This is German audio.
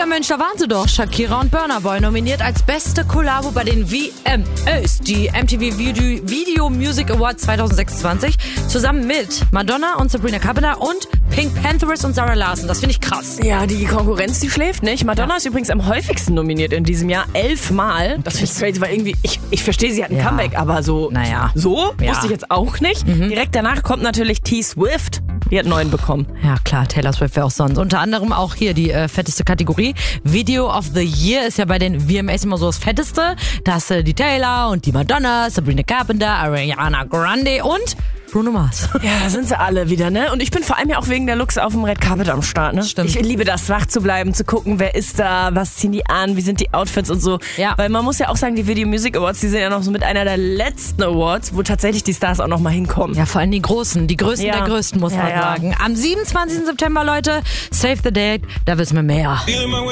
Ja Mensch, da waren sie doch. Shakira und Burna Boy nominiert als beste Kollabo bei den VMAs, die MTV Video Music Awards 2026, zusammen mit Madonna und Sabrina Carpenter und Pink Panthers und Zara Larsson. Das finde ich krass. Ja, die Konkurrenz, die schläft nicht. Madonna ist übrigens am häufigsten nominiert in diesem Jahr, 11 Mal. Das finde ich crazy, weil irgendwie, ich verstehe, sie hat ein Comeback, aber so wusste ich jetzt auch nicht. Direkt danach kommt natürlich T-Swift. Die hat 9 bekommen. Ja klar, Taylor Swift wäre auch sonst. Unter anderem auch hier die fetteste Kategorie. Video of the Year ist ja bei den VMAs immer so das Fetteste. Da hast du die Taylor und die Madonna, Sabrina Carpenter, Ariana Grande und Bruno Mars. Ja, da sind sie alle wieder, ne? Und ich bin vor allem ja auch wegen der Looks auf dem Red Carpet am Start, ne? Stimmt. Ich liebe das, wach zu bleiben, zu gucken, wer ist da, was ziehen die an, wie sind die Outfits und so. Ja. Weil man muss ja auch sagen, die Video Music Awards, die sind ja noch so mit einer der letzten Awards, wo tatsächlich die Stars auch noch mal hinkommen. Ja, vor allem die Größten der Größten, muss man sagen. Am 27. September, Leute, Save the Date, da wissen wir mehr.